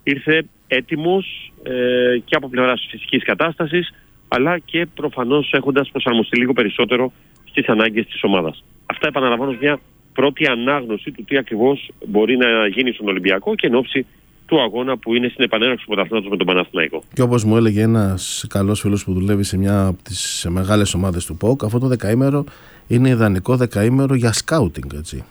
ήρθε έτοιμος και από πλευράς φυσικής κατάστασης, αλλά και προφανώς έχοντας προσαρμοστεί λίγο περισσότερο στις ανάγκες της ομάδας. Αυτά επαναλαμβάνω μια πρώτη ανάγνωση του τι ακριβώς μπορεί να γίνει στον Ολυμπιακό και εν ώψη του αγώνα που είναι στην επανέναρξη του πρωταθλήματος με τον Παναθηναϊκό. Και όπως μου έλεγε ένας καλός φίλος που δουλεύει σε μια από τις μεγάλες ομάδες του ΠΟΚ, αυτό το δεκαήμερο είναι ιδανικό δεκαήμερο για σκάουτινγκ, έτσι.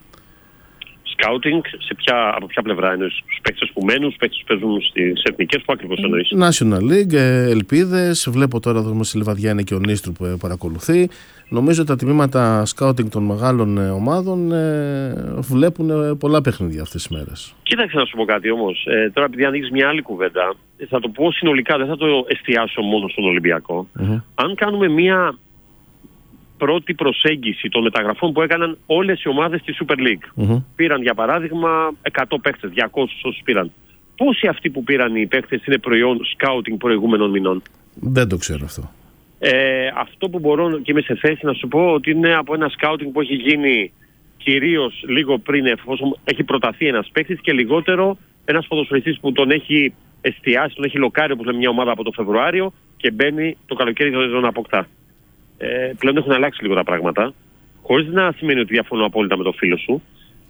Σκάουτινγκ, από ποια πλευρά είναι, στους παίκτες που μένουν, στους παίκτες που παίζουν στις εθνικές, που ακριβώς εννοείς? National League, ελπίδες. Βλέπω τώρα εδώ στη Λιβαδιά είναι και ο Νίστρου που παρακολουθεί. Νομίζω ότι τα τμήματα σκάουτινγκ των μεγάλων ομάδων βλέπουν πολλά παιχνίδια αυτές τις μέρες. Κοίταξε να σου πω κάτι όμως. Τώρα, επειδή ανοίγεις μια άλλη κουβέντα, θα το πω συνολικά, δεν θα το εστιάσω μόνο στον Ολυμπιακό. Αν κάνουμε μια πρώτη προσέγγιση των μεταγραφών που έκαναν όλες οι ομάδες της Super League. Πήραν για παράδειγμα 100 παίκτες, 200 όσους πήραν. Πόσοι αυτοί που πήραν οι παίκτες είναι προϊόν σκάουτινγκ προηγούμενων μηνών? Δεν το ξέρω αυτό. Αυτό που μπορώ και είμαι σε θέση να σου πω ότι είναι από ένα σκάουτινγκ που έχει γίνει κυρίως λίγο πριν, εφόσον έχει προταθεί ένας παίκτης, και λιγότερο ένας ποδοσφαιριστής που τον έχει εστιάσει, τον έχει λοκάρει, όπως λέμε, μια ομάδα από το Φεβρουάριο και μπαίνει το καλοκαίρι τον αποκτά. Πλέον έχουν αλλάξει λίγο τα πράγματα, χωρίς να σημαίνει ότι διαφωνώ απόλυτα με το φίλο σου,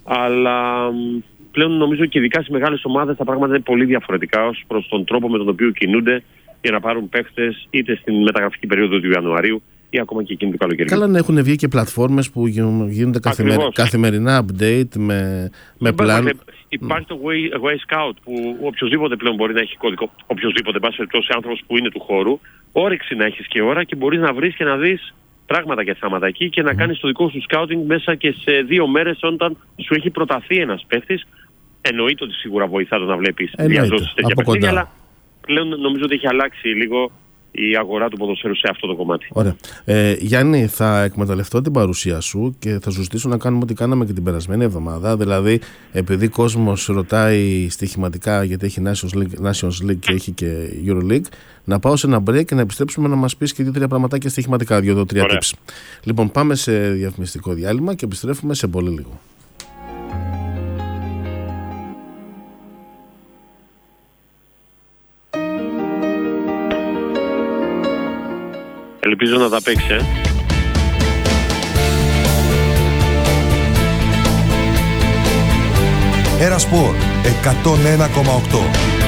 αλλά πλέον νομίζω και ειδικά στις μεγάλες ομάδες τα πράγματα είναι πολύ διαφορετικά ως προς τον τρόπο με τον οποίο κινούνται για να πάρουν παίχτες είτε στην μεταγραφική περίοδο του Ιανουαρίου ή ακόμα και εκείνη του καλοκαιριού. Καλά να έχουν βγει και πλατφόρμες που γίνονται καθημερινά update με πλάνο. Υπάρχει το Way Scout που οποιοδήποτε πλέον μπορεί να έχει κώδικο, οποιοδήποτε, εν πάση περιπτώσει, άνθρωπος που είναι του χώρου, όρεξη να έχεις και ώρα και μπορείς να βρεις και να δεις πράγματα και θέματα εκεί και να κάνεις το δικό σου scouting μέσα και σε 2 μέρες όταν σου έχει προταθεί ένας παίχτης. Εννοείται ότι σίγουρα βοηθά το να βλέπεις διαζώσεις τέτοια παιχνίδια, αλλά πλέον νομίζω ότι έχει αλλάξει λίγο η αγορά του ποδοσφαίρου σε αυτό το κομμάτι. Ωραία. Γιάννη, θα εκμεταλλευτώ την παρουσία σου και θα σου ζητήσω να κάνουμε ό,τι κάναμε και την περασμένη εβδομάδα. Δηλαδή, επειδή κόσμος ρωτάει στοιχηματικά, γιατί έχει Nations League και έχει και EuroLeague, να πάω σε ένα break και να επιστρέψουμε να μας πεις και 2-3 πραγματάκια στοιχηματικά, 2-3 tips. Λοιπόν, πάμε σε διαφημιστικό διάλειμμα και επιστρέφουμε σε πολύ λίγο. Ελπίζω να τα παίξει, Ερασπορ 101,8.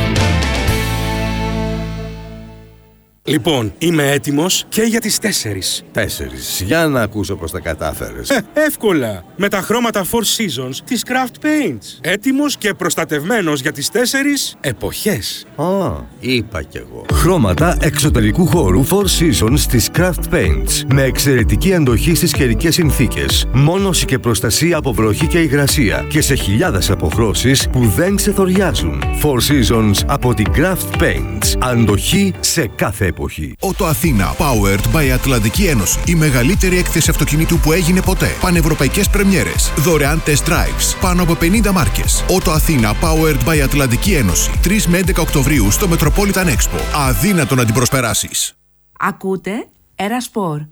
Λοιπόν, είμαι έτοιμος και για τις 4. 4. Για να ακούσω πώς τα κατάφερες. Εύκολα. Με τα χρώματα Four Seasons της Craft Paints. Έτοιμος και προστατευμένος για τις 4 εποχές. Είπα κι εγώ. Χρώματα εξωτερικού χώρου Four Seasons της Craft Paints. Με εξαιρετική αντοχή στις καιρικές συνθήκες. Μόνωση και προστασία από βροχή και υγρασία. Και σε χιλιάδες αποχρώσεις που δεν ξεθοριάζουν. Four Seasons από την Craft Paints. Αντοχή σε κάθε εποχή. Ότο Αθήνα, powered by Ατλαντική Ένωση. Η μεγαλύτερη έκθεση αυτοκινήτου που έγινε ποτέ. Πανευρωπαϊκές πρεμιέρες. Δωρεάν test drives. Πάνω από 50 μάρκες. Ότο Αθήνα, powered by Ατλαντική Ένωση. 3 με 11 Οκτωβρίου στο Metropolitan Expo. Αδύνατο να την προσπεράσεις. Ακούτε Ερασπορ.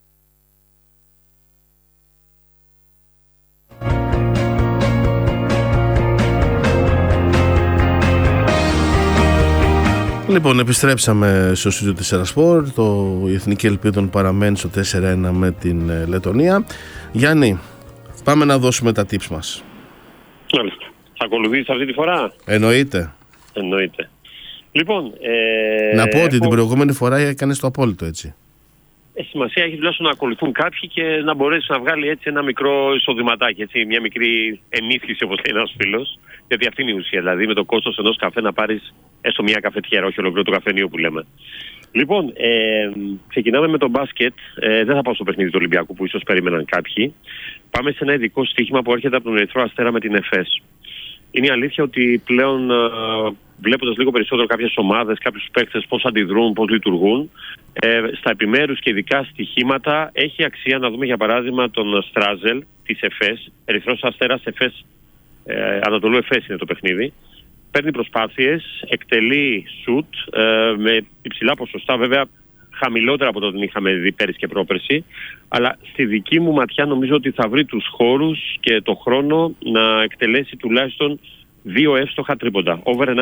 Λοιπόν, επιστρέψαμε στο στούντιο της Ερασπορ. Η Εθνική Ελπίδων παραμένει στο 4-1 με την Λετονία. Γιάννη, πάμε να δώσουμε τα tips μας. Μάλιστα. Θα ακολουθήσεις αυτή τη φορά? Εννοείται. Λοιπόν, να πω ότι την προηγούμενη φορά έκανες το απόλυτο, έτσι. Σημασία έχει τουλάχιστον να ακολουθούν κάποιοι και να μπορέσει να βγάλει έτσι ένα μικρό εισοδηματάκι, έτσι, μια μικρή ενίσχυση, όπως λέει ένας φίλος. Γιατί αυτή είναι η ουσία. Δηλαδή, με το κόστος ενός καφέ να πάρεις έστω μια καφετιέρα, όχι ολόκληρο το καφενείο που λέμε. Λοιπόν, ξεκινάμε με το μπάσκετ. Δεν θα πάω στο παιχνίδι του Ολυμπιακού που ίσως περίμεναν κάποιοι. Πάμε σε ένα ειδικό στοίχημα που έρχεται από τον Ερυθρό Αστέρα με την ΕΦΕΣ. Είναι η αλήθεια ότι πλέον βλέποντας λίγο περισσότερο κάποιες ομάδες, κάποιους παίκτες πώς αντιδρούν, πώς λειτουργούν, στα επιμέρους και ειδικά στοιχήματα έχει αξία να δούμε για παράδειγμα τον Στράζελ της ΕΦΕΣ, Ερυθρός Αστέρας ΕΦΕΣ, Ανατολού ΕΦΕΣ είναι το παιχνίδι. Παίρνει προσπάθειες, εκτελεί σουτ με υψηλά ποσοστά, βέβαια χαμηλότερα από το ότι είχαμε δει πέρυσι και πρόπερσι, αλλά στη δική μου ματιά νομίζω ότι θα βρει τους χώρους και το χρόνο να εκτελέσει τουλάχιστον 2 εύστοχα τρίποντα. Over